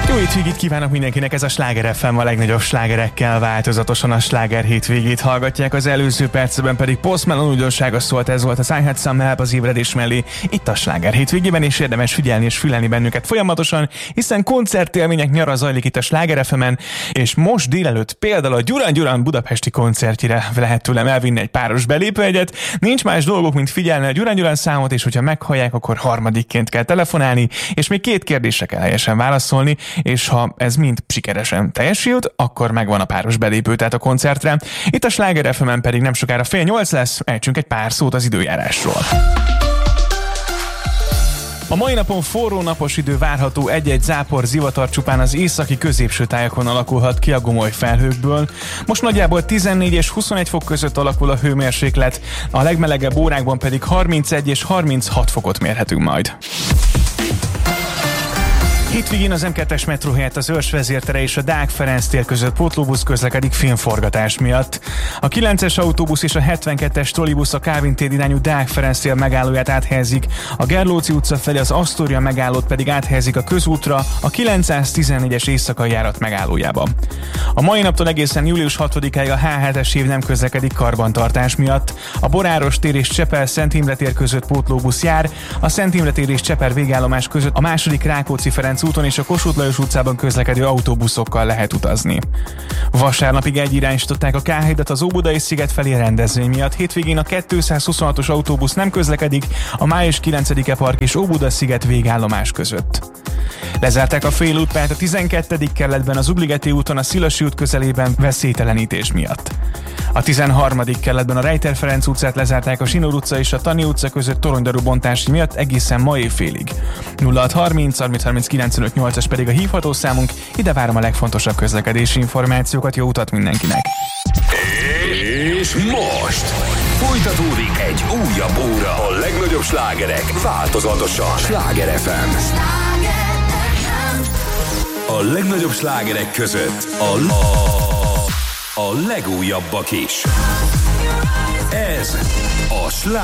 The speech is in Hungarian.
Jó hétvégét kívánok mindenkinek, ez a Sláger FM, a legnagyobb slágerekkel változatosan a Sláger hétvégét hallgatják, az előző percben pedig Post Malone újdonsága szólt, ez volt a I Had Some Help az ébredés mellé itt a Sláger hétvégében, és érdemes figyelni és fülelni bennünket folyamatosan, hiszen koncertélmények nyara zajlik itt a Sláger FM-en, és most délelőtt például a Duran Duran budapesti koncertjére lehet tőlem elvinni egy páros belépőjegyet. Nincs más dolgok, mint figyelni a Duran Duran számot, és hogyha meghallják, akkor harmadikként kell telefonálni, és még 2 kérdésre kell helyesen válaszolni, és ha ez mind sikeresen teljesült, akkor megvan a páros belépő, tehát a koncertre. Itt a Sláger FM-en pedig nem sokára 7:30 lesz, ejtsünk egy pár szót az időjárásról. A mai napon forró napos idő várható, egy-egy zápor, zivatar csupán az északi középső tájakon alakulhat ki a gomoly felhőkből. Most nagyjából 14 és 21 fok között alakul a hőmérséklet, a legmelegebb órákban pedig 31 és 36 fokot mérhetünk majd. Hétvégén az M2-es metró helyett az Őrs vezértere és a Deák Ferenc tér között pótlóbusz közlekedik filmforgatás miatt. A 9-es autóbusz és a 72-es trollibusz a Kálvin tér irányú Deák Ferenc tér megállóját áthelyezik, a Gerlóci utca felé az Asztória megállót pedig áthelyezik a közútra, a 914-es éjszakai járat megállójába. A mai naptól egészen július 6-áig a H7-es év nem közlekedik karbantartás miatt. A Boráros tér és Csepel-Szent Imre tér között pótlóbusz jár, a Szent Imre tér és Csepel végállomás között a második Rákóczi-Ferenc úton és a Kossuth Lajos utcában közlekedő autóbuszokkal lehet utazni. Vasárnapig egyirányosították a K-hidat az Óbudai sziget felé rendezvény miatt. Hétvégén a 226-os autóbusz nem közlekedik a Május 9-e park és Óbuda sziget végállomás között. Lezárták a félútpályát a 12. kerületben az Ugligeti úton a Szilasi út közelében veszélytelenítés miatt. A 13. kerületben a Rejter Ferenc utcát lezárták a Sinor utca és a Tani utca között toronydarú bontási miatt egészen ma éjfélig. 0630 30 30 95 8-as pedig a hívható számunk, ide várom a legfontosabb közlekedési információkat, jó utat mindenkinek! És most folytatódik egy újabb óra, a legnagyobb slágerek változatosan. Sláger FM. A legnagyobb slágerek között a legújabbak is. Ez a